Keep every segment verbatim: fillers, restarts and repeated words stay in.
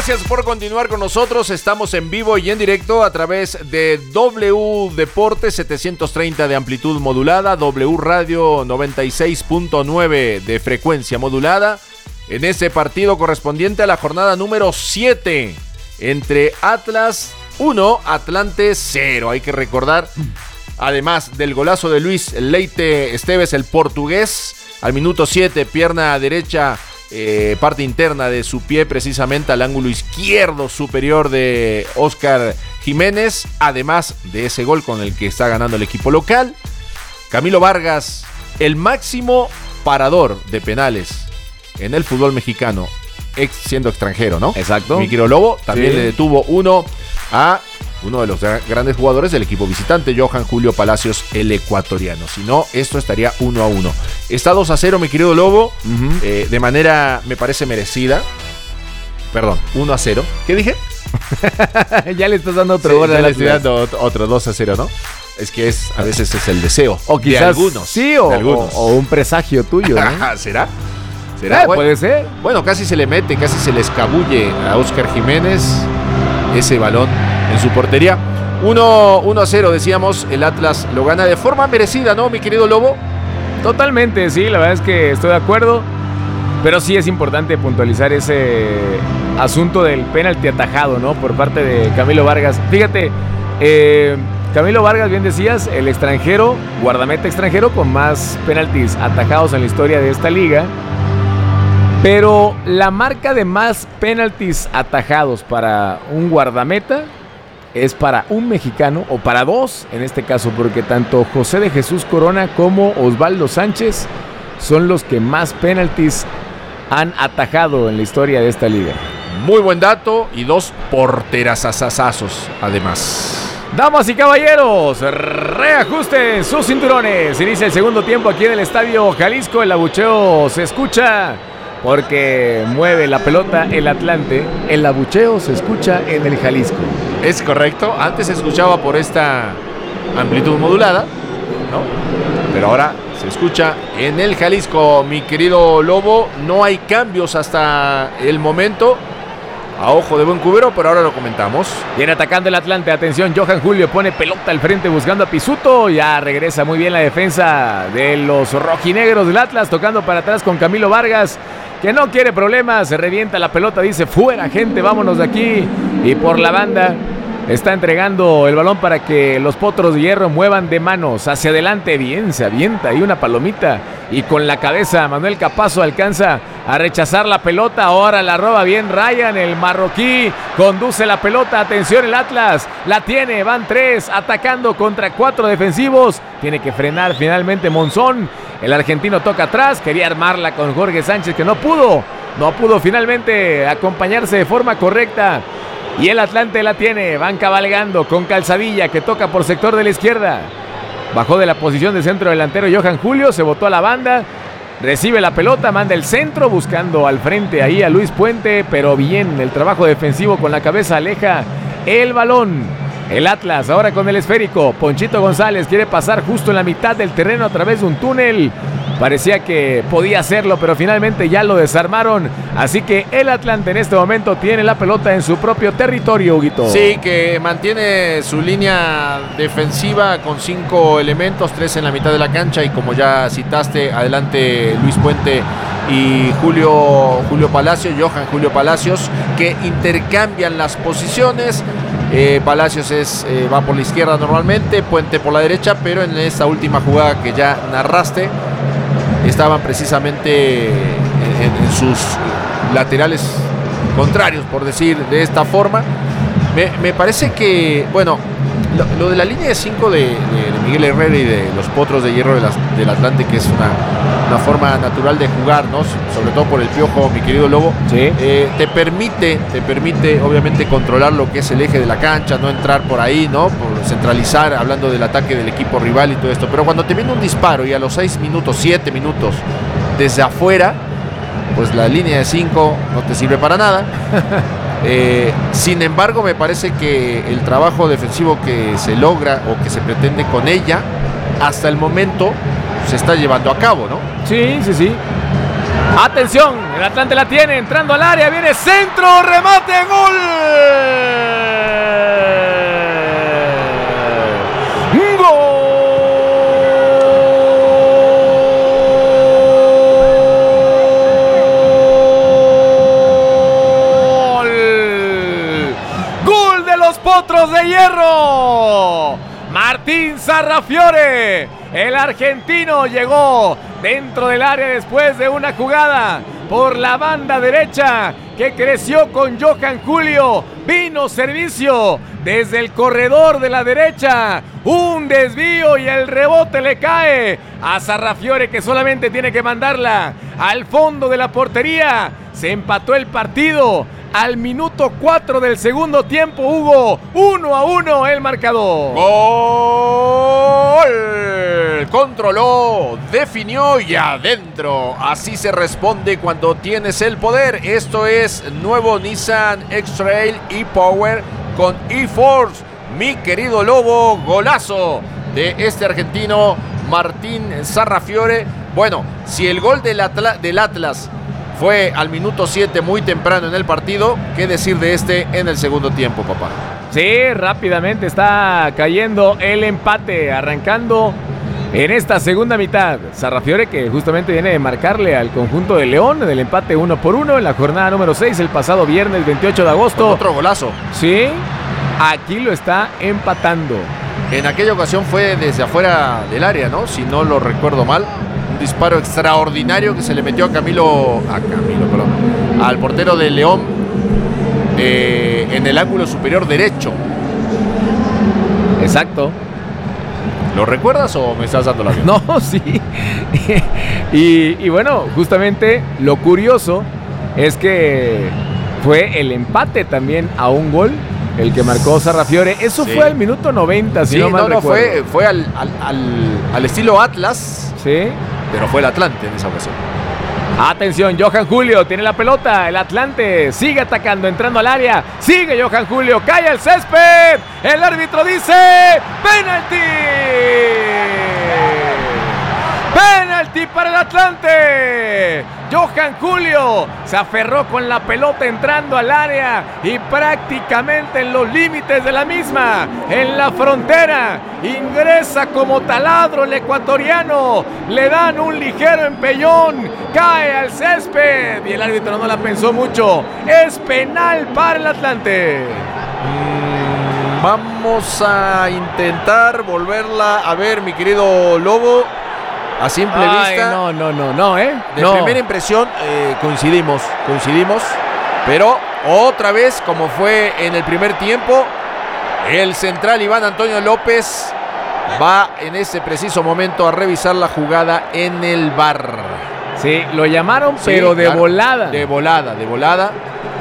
Gracias por continuar con nosotros. Estamos en vivo y en directo a través de W Deportes setecientos treinta de amplitud modulada, W Radio noventa y seis punto nueve de frecuencia modulada, en ese partido correspondiente a la jornada número siete entre Atlas uno, Atlante cero. Hay que recordar, además del golazo de Luis Leite Esteves, el portugués, al minuto siete, pierna derecha, Eh, parte interna de su pie, precisamente al ángulo izquierdo superior de Óscar Jiménez, además de ese gol con el que está ganando el equipo local. Camilo Vargas, el máximo parador de penales en el fútbol mexicano, ex, siendo extranjero, ¿no? Exacto. Mi querido Lobo también sí. le detuvo uno a uno de los grandes jugadores del equipo visitante, Johan Julio Palacios, el ecuatoriano. Si no, esto estaría uno a uno. Está dos a cero, mi querido Lobo, uh-huh. eh, de manera, me parece, merecida. Perdón, uno a cero. ¿Qué dije? Ya le estás dando otro sí, gol. Ya le estoy dando otro dos a cero, ¿no? Es que es a veces es el deseo. O quizás, de algunos. Sí, o, de algunos. o, o un presagio tuyo, ¿no? ¿Será? ¿Será? Eh, bueno, puede ser. Bueno, casi se le mete, casi se le escabulle a Óscar Jiménez ese balón en su portería. uno a cero, decíamos, el Atlas lo gana de forma merecida, ¿no, mi querido Lobo? Totalmente, sí, la verdad es que estoy de acuerdo. Pero sí es importante puntualizar ese asunto del penalti atajado, ¿no? Por parte de Camilo Vargas. Fíjate, eh, Camilo Vargas, bien decías, el extranjero, guardameta extranjero con más penaltis atajados en la historia de esta liga. Pero la marca de más penaltis atajados para un guardameta es para un mexicano, o para dos en este caso, porque tanto José de Jesús Corona como Osvaldo Sánchez son los que más penaltis han atajado en la historia de esta liga. Muy buen dato, y dos porterazazazazos además. Damas y caballeros, reajusten sus cinturones. Inicia el segundo tiempo aquí en el Estadio Jalisco. El abucheo se escucha porque mueve la pelota el Atlante. El abucheo se escucha en el Jalisco. Es correcto. Antes se escuchaba por esta amplitud modulada, ¿no? Pero ahora se escucha en el Jalisco, mi querido Lobo. No hay cambios hasta el momento, a ojo de buen cubero, pero ahora lo comentamos. Viene atacando el Atlante. Atención, Johan Julio pone pelota al frente buscando a Pisuto. Ya regresa muy bien la defensa de los rojinegros del Atlas, tocando para atrás con Camilo Vargas, que no quiere problemas. Se revienta la pelota, dice: fuera, gente, vámonos de aquí. Y por la banda está entregando el balón para que los Potros de Hierro muevan de manos hacia adelante. Bien, se avienta ahí una palomita. Y con la cabeza Manuel Capazo alcanza a rechazar la pelota. Ahora la roba bien Ryan, el marroquí. Conduce la pelota. Atención, el Atlas la tiene. Van tres atacando contra cuatro defensivos. Tiene que frenar finalmente Monzón. El argentino toca atrás. Quería armarla con Jorge Sánchez, que no pudo. No pudo finalmente acompañarse de forma correcta. Y el Atlante la tiene. Van cabalgando con Calzadilla, que toca por sector de la izquierda. Bajó de la posición de centro delantero Johan Julio. Se botó a la banda. Recibe la pelota. Manda el centro buscando al frente ahí a Luis Puente. Pero bien, el trabajo defensivo con la cabeza aleja el balón. El Atlas ahora con el esférico. Ponchito González quiere pasar justo en la mitad del terreno a través de un túnel. Parecía que podía hacerlo, pero finalmente ya lo desarmaron. Así que el Atlante en este momento tiene la pelota en su propio territorio, Huguito. Sí, que mantiene su línea defensiva con cinco elementos, tres en la mitad de la cancha. Y como ya citaste, adelante Luis Puente y Julio, Julio Palacios, Johan Julio Palacios, que intercambian las posiciones. Eh, Palacios es, eh, va por la izquierda normalmente, Puente por la derecha, pero en esta última jugada que ya narraste, estaban precisamente en, en sus laterales contrarios, por decir de esta forma. Me, me parece que, bueno, lo, lo de la línea de cinco de, de, de Miguel Herrera y de los Potros de Hierro de las, del Atlante, que es una, una forma natural de jugar, ¿no? Sobre todo por el Piojo, mi querido Lobo. Sí. Eh, te permite, te permite obviamente controlar lo que es el eje de la cancha, no entrar por ahí, ¿no? Por centralizar, hablando del ataque del equipo rival y todo esto. Pero cuando te viene un disparo y a los seis minutos, siete minutos desde afuera, pues la línea de cinco no te sirve para nada. Eh, sin embargo, me parece que el trabajo defensivo que se logra o que se pretende con ella hasta el momento se está llevando a cabo, ¿no? Sí, sí, sí. Atención, el Atlante la tiene, entrando al área, viene centro, remate, gol. Potros de Hierro. Martín Sarrafiore, el argentino, llegó dentro del área después de una jugada por la banda derecha que creció con Johan Julio. Vino servicio desde el corredor de la derecha, un desvío y el rebote le cae a Sarrafiore, que solamente tiene que mandarla al fondo de la portería. Se empató el partido. Al minuto cuatro del segundo tiempo, Hugo, uno a uno el marcador. ¡Gol! Controló, definió y adentro. Así se responde cuando tienes el poder. Esto es nuevo Nissan X-Trail e-Power con e-Force. Mi querido Lobo, golazo de este argentino Martín Sarrafiore. Bueno, si el gol del, Atla- del Atlas fue al minuto siete, muy temprano en el partido, ¿qué decir de este en el segundo tiempo, papá? Sí, rápidamente está cayendo el empate, arrancando en esta segunda mitad. Sarrafiore, que justamente viene de marcarle al conjunto de León del empate uno por uno en la jornada número seis el pasado viernes veintiocho de agosto. Con otro golazo. Sí, aquí lo está empatando. En aquella ocasión fue desde afuera del área, ¿no? Si no lo recuerdo mal. Disparo extraordinario que se le metió a Camilo, a Camilo, perdón, al portero de León eh, en el ángulo superior derecho. Exacto. ¿Lo recuerdas o me estás dando la vida? No, sí. y, y bueno, justamente lo curioso es que fue el empate también a un gol, el que marcó Sarrafiore. Eso sí. Fue al minuto noventa, si sí, no mal no, no, recuerdo. fue, fue al, al, al, al estilo Atlas. Sí. Pero fue el Atlante en esa ocasión. Atención, Johan Julio tiene la pelota. El Atlante sigue atacando, entrando al área. Sigue Johan Julio, cae el césped. El árbitro dice ¡penalti! ¡Penalti para el Atlante! Johan Julio se aferró con la pelota entrando al área y prácticamente en los límites de la misma, en la frontera, ingresa como taladro el ecuatoriano. Le dan un ligero empellón, cae al césped y el árbitro no la pensó mucho. Es penal para el Atlante. Mm, vamos a intentar volverla a ver, mi querido Lobo. A simple Ay, vista. No, no, no, no, ¿eh? De no. primera impresión, eh, coincidimos, coincidimos. Pero otra vez, como fue en el primer tiempo, el central Iván Antonio López va en ese preciso momento a revisar la jugada en el V A R. Sí, lo llamaron, Sí, pero de claro, volada. De volada, de volada.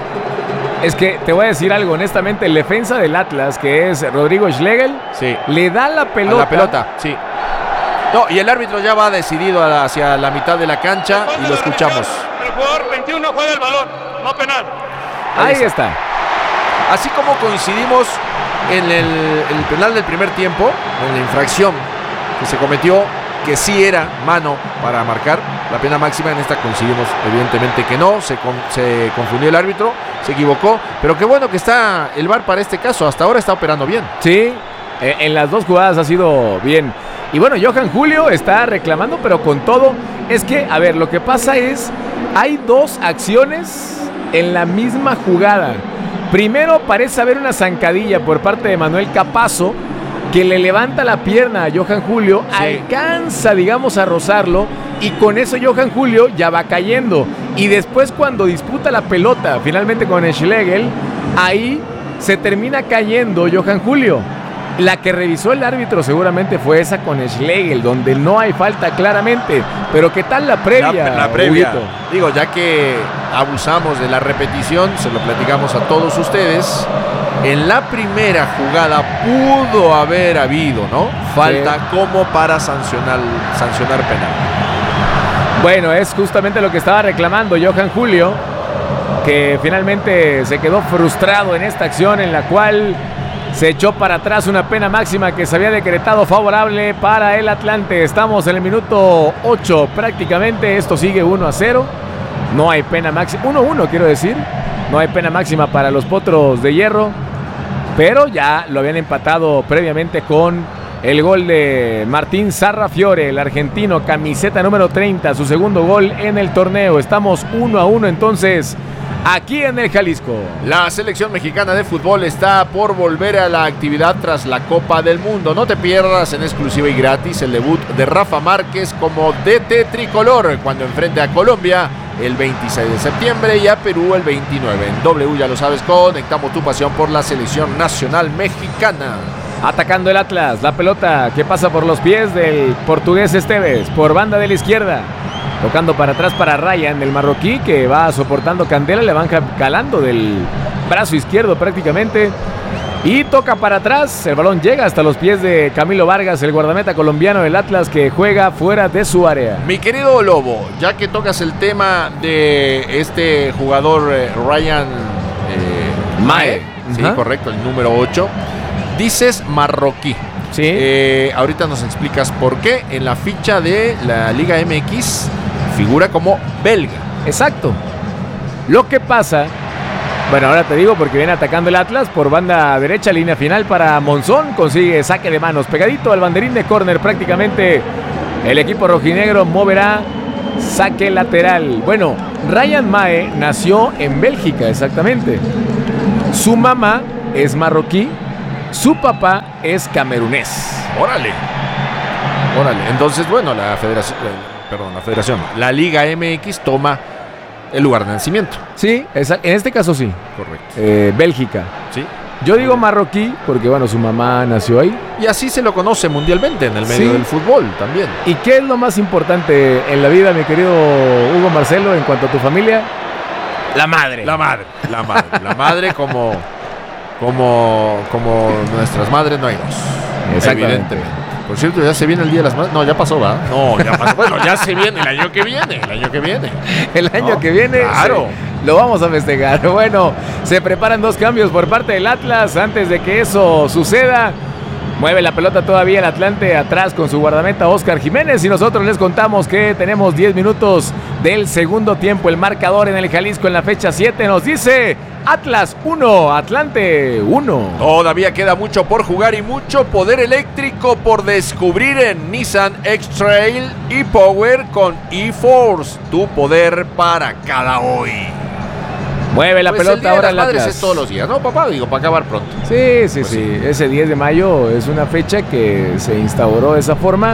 Es que te voy a decir algo, honestamente, el defensa del Atlas, que es Rodrigo Schlegel, sí, le da la pelota. A la pelota, sí. No, y el árbitro ya va decidido hacia la mitad de la cancha y lo escuchamos. El jugador veintiuno juega el balón, no penal. Ahí, Ahí está. Así como coincidimos en el, en el penal del primer tiempo, en la infracción que se cometió, que sí era mano para marcar la pena máxima, en esta coincidimos evidentemente que no, se, con, se confundió el árbitro, se equivocó, pero qué bueno que está el V A R para este caso, hasta ahora está operando bien. Sí, en las dos jugadas ha sido bien. Y bueno, Johan Julio está reclamando, pero con todo, es que, a ver, lo que pasa es, hay dos acciones en la misma jugada. Primero parece haber una zancadilla por parte de Manuel Capazo, que le levanta la pierna a Johan Julio, sí. Alcanza, digamos, a rozarlo, y con eso Johan Julio ya va cayendo. Y después, cuando disputa la pelota, finalmente con Schlegel, ahí se termina cayendo Johan Julio. La que revisó el árbitro seguramente fue esa con Schlegel, donde no hay falta claramente. Pero ¿qué tal la previa? La, la previa. Huguito? Digo, ya que abusamos de la repetición, se lo platicamos a todos ustedes. En la primera jugada pudo haber habido, ¿no? Falta sí. Como para sancionar, sancionar penal. Bueno, es justamente lo que estaba reclamando Johan Julio, que finalmente se quedó frustrado en esta acción en la cual se echó para atrás una pena máxima que se había decretado favorable para el Atlante. Estamos en el minuto ocho prácticamente, esto sigue uno a cero. No hay pena máxima, uno uno quiero decir, no hay pena máxima para los Potros de Hierro, pero ya lo habían empatado previamente con el gol de Martín Sarrafiore, el argentino, camiseta número treinta, su segundo gol en el torneo. Estamos uno a uno entonces aquí en el Jalisco. La selección mexicana de fútbol está por volver a la actividad tras la Copa del Mundo. No te pierdas en exclusiva y gratis el debut de Rafa Márquez como D T tricolor cuando enfrente a Colombia el veintiséis de septiembre y a Perú el veintinueve. En W, ya lo sabes, conectamos tu pasión por la selección nacional mexicana. Atacando el Atlas, la pelota que pasa por los pies del portugués Esteves, por banda de la izquierda. Tocando para atrás para Ryan, el marroquí, que va soportando candela, le van calando del brazo izquierdo prácticamente. Y toca para atrás, el balón llega hasta los pies de Camilo Vargas, el guardameta colombiano del Atlas, que juega fuera de su área. Mi querido Lobo, ya que tocas el tema de este jugador eh, Ryan eh, Mae, sí, uh-huh. correcto, el número ocho, dices marroquí. Sí. Eh, ahorita nos explicas por qué en la ficha de la Liga M X figura como belga. Exacto. Lo que pasa, bueno, ahora te digo porque viene atacando el Atlas por banda derecha, línea final para Monzón, consigue saque de manos, pegadito al banderín de córner prácticamente. El equipo rojinegro moverá saque lateral. Bueno, Ryan Mae nació en Bélgica, exactamente. Su mamá es marroquí, su papá es camerunés. Órale. Órale. Entonces, bueno, la federación, perdón, la federación, la Liga M X toma el lugar de nacimiento. Sí, en este caso sí. Correcto. Eh, Bélgica. Sí. Yo digo marroquí porque, bueno, su mamá nació ahí. Y así se lo conoce mundialmente en el medio sí. del fútbol también. ¿Y qué es lo más importante en la vida, mi querido Hugo Marcelo, en cuanto a tu familia? La madre. La madre. La madre. La madre como, como, como nuestras madres no hay dos. Evidentemente. Por cierto, ya se viene el Día de las Madres. No, ya pasó, ¿va? No, ya pasó. Bueno, ya se viene el año que viene. El año que viene. El año no, que viene. Claro. Sí, lo vamos a festejar. Bueno, se preparan dos cambios por parte del Atlas. Antes de que eso suceda, mueve la pelota todavía el Atlante atrás con su guardameta Oscar Jiménez. Y nosotros les contamos que tenemos diez minutos del segundo tiempo. El marcador en el Jalisco en la fecha siete nos dice Atlas uno, Atlante uno. Todavía queda mucho por jugar y mucho poder eléctrico por descubrir en Nissan X-Trail e-Power con e-Force. Tu poder para cada hoy. Mueve la pues pelota el día ahora de las el Madres Atlas. Es todos los días, ¿no, papá? Digo, para acabar pronto. Sí, sí, pues sí, sí. Ese diez de mayo es una fecha que se instauró de esa forma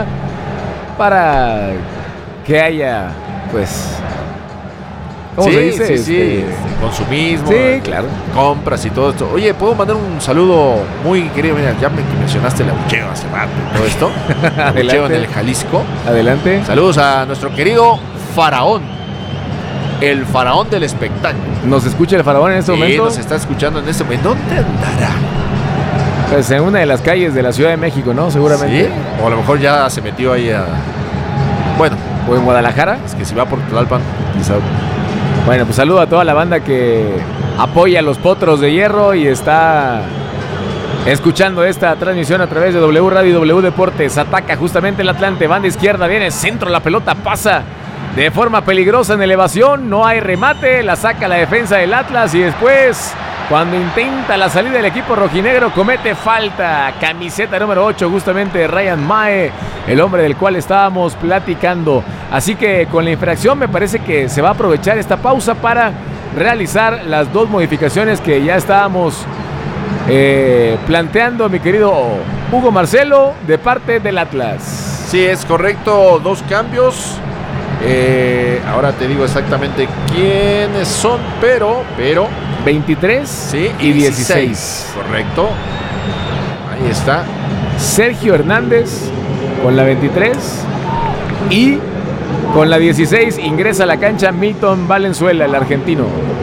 para que haya, pues... ¿Cómo sí, se dice? Sí, este... sí, consumismo, sí, claro. compras y todo esto. Oye, ¿puedo mandar un saludo muy querido? Mira, ya me mencionaste el abucheo hace rato y todo esto. El abucheo en el Jalisco. Adelante. Saludos a nuestro querido Faraón, el faraón del espectáculo. ¿Nos escucha el Faraón en este sí, momento? nos está escuchando en este momento. ¿Dónde andará? Pues en una de las calles de la Ciudad de México, ¿no? Seguramente. ¿Sí? O a lo mejor ya se metió ahí a... Bueno. ¿O en Guadalajara? Es que si va por Tlalpan, quizá... Bueno, pues saludo a toda la banda que apoya a los Potros de Hierro y está escuchando esta transmisión a través de W Radio y W Deportes. Ataca justamente el Atlante, banda izquierda, viene centro, la pelota pasa de forma peligrosa en elevación, no hay remate, la saca la defensa del Atlas y después, cuando intenta la salida del equipo rojinegro, comete falta. Camiseta número ocho, justamente Ryan Mae, el hombre del cual estábamos platicando. Así que con la infracción me parece que se va a aprovechar esta pausa para realizar las dos modificaciones que ya estábamos eh, planteando, mi querido Hugo Marcelo, de parte del Atlas. Sí, es correcto, dos cambios. Eh, ahora te digo exactamente quiénes son, pero, pero veintitrés sí, y dieciséis. Correcto. Ahí está. Sergio Hernández con la veintitrés y con la dieciséis ingresa a la cancha Milton Valenzuela, el argentino.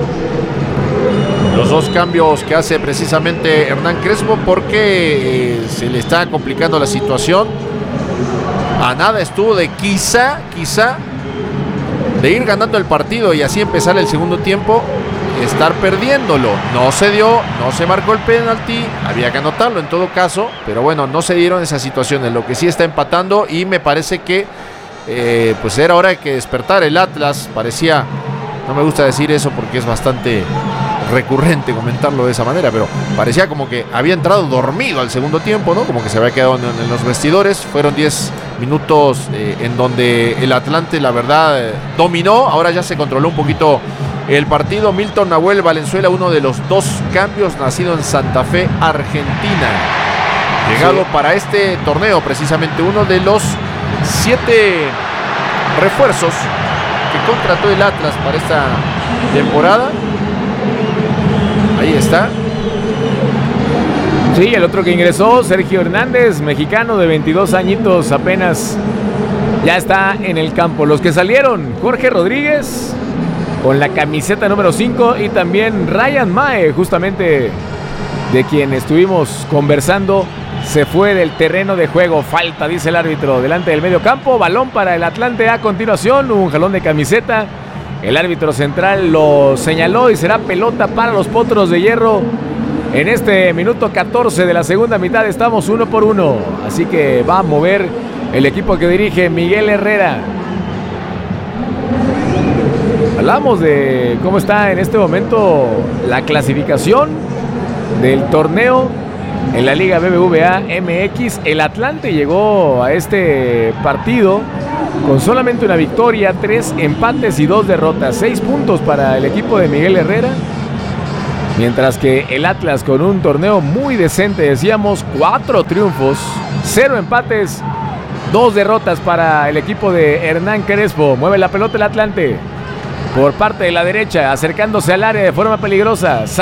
Los dos cambios que hace precisamente Hernán Crespo porque eh, se le está complicando la situación. A nada estuvo de quizá, quizá de ir ganando el partido y así empezar el segundo tiempo, estar perdiéndolo. No se dio, no se marcó el penalti, había que anotarlo en todo caso, pero bueno, no se dieron esas situaciones. Lo que sí está empatando y me parece que eh, pues era hora de que despertar el Atlas. Parecía no me gusta decir eso porque es bastante recurrente comentarlo de esa manera, pero parecía como que había entrado dormido al segundo tiempo, ¿no? Como que se había quedado en, en los vestidores. Fueron diez minutos eh, en donde el Atlante, la verdad, eh, dominó. Ahora ya se controló un poquito el partido. Milton Nahuel Valenzuela, uno de los dos cambios, nacido en Santa Fe, Argentina. Llegado sí. para este torneo, precisamente uno de los siete refuerzos que contrató el Atlas para esta temporada. Ahí está. Sí, el otro que ingresó, Sergio Hernández, mexicano de veintidós añitos apenas, ya está en el campo. Los que salieron, Jorge Rodríguez con la camiseta número cinco y también Ryan Mae, justamente de quien estuvimos conversando, se fue del terreno de juego. Falta, dice el árbitro, delante del medio campo. Balón para el Atlante a continuación, un jalón de camiseta. El árbitro central lo señaló y será pelota para los Potros de Hierro. En este minuto catorce de la segunda mitad estamos uno por uno. Así que va a mover el equipo que dirige Miguel Herrera. Hablamos de cómo está en este momento la clasificación del torneo en la Liga B B V A M X. El Atlante llegó a este partido con solamente una victoria, tres empates y dos derrotas. Seis puntos para el equipo de Miguel Herrera. Mientras que el Atlas, con un torneo muy decente, decíamos, cuatro triunfos, cero empates, dos derrotas para el equipo de Hernán Crespo. Mueve la pelota el Atlante por parte de la derecha, acercándose al área de forma peligrosa.